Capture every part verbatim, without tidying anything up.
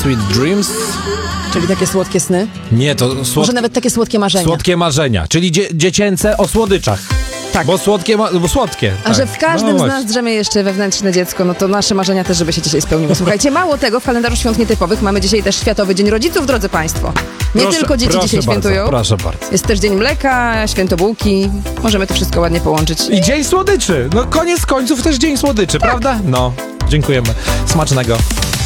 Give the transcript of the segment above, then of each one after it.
Sweet Dreams. Czyli takie słodkie sny? Nie, to słod... Może nawet takie słodkie marzenia. Słodkie marzenia, czyli dzie- dziecięce o słodyczach. Tak. Bo słodkie, ma- bo słodkie. A tak. że w każdym no z nas drzemie jeszcze wewnętrzne dziecko, no to nasze marzenia też, żeby się dzisiaj spełniły. Słuchajcie, mało tego, w kalendarzu świąt nietypowych mamy dzisiaj też Światowy Dzień Rodziców, drodzy Państwo. Nie Proszę, tylko dzieci proszę dzisiaj bardzo, świętują. Proszę bardzo. Jest też Dzień Mleka, Święto Bułki. Możemy to wszystko ładnie połączyć. I Dzień Słodyczy. No koniec końców też Dzień Słodyczy, tak. Prawda? No, dziękujemy. Smacznego.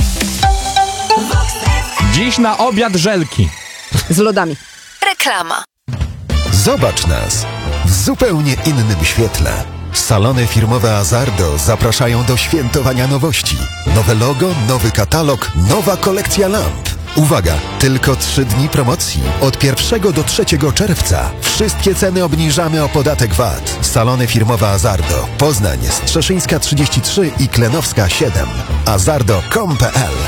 Dziś na obiad żelki. Z lodami. Reklama. Zobacz nas w zupełnie innym świetle. Salony firmowe Azardo zapraszają do świętowania nowości. Nowe logo, nowy katalog, nowa kolekcja lamp. Uwaga, tylko trzy dni promocji. Od pierwszego do trzeciego czerwca. Wszystkie ceny obniżamy o podatek V A T. Salony firmowe Azardo. Poznań, Strzeszyńska trzydzieści trzy i Klenowska siedem. azardo kropka com kropka p l.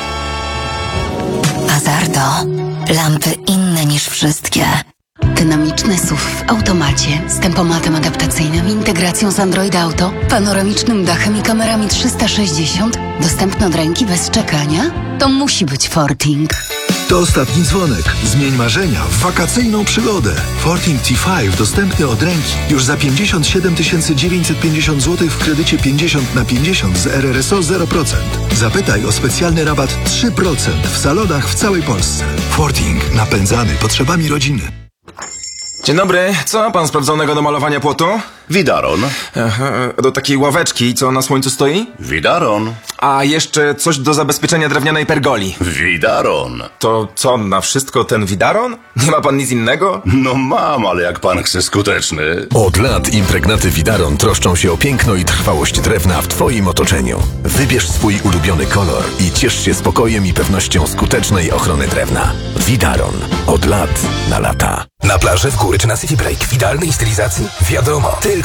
Azardo. Lampy inne niż wszystkie. Dynamiczny S U V w automacie z tempomatem adaptacyjnym, integracją z Android Auto, panoramicznym dachem i kamerami trzysta sześćdziesiąt, dostępny od ręki bez czekania? To musi być Forting. To ostatni dzwonek. Zmień marzenia w wakacyjną przygodę. Forting T pięć dostępny od ręki już za pięćdziesiąt siedem tysięcy dziewięćset pięćdziesiąt złotych w kredycie pięćdziesiąt na pięćdziesiąt z R R S O zero procent. Zapytaj o specjalny rabat trzy procent w salonach w całej Polsce. Forting. Napędzany potrzebami rodziny. Dzień dobry, co ma pan sprawdzonego do malowania płotu? Widaron. Aha, do takiej ławeczki, co na słońcu stoi? Widaron. A jeszcze coś do zabezpieczenia drewnianej pergoli. Widaron. To co, na wszystko ten widaron? Nie ma pan nic innego? No mam, ale jak pan chce skuteczny. Od lat impregnaty Widaron troszczą się o piękno i trwałość drewna w twoim otoczeniu. Wybierz swój ulubiony kolor i ciesz się spokojem i pewnością skutecznej ochrony drewna. Widaron. Od lat na lata. Na plaży, w góry czy na City Break w idealnej stylizacji? Wiadomo, tylko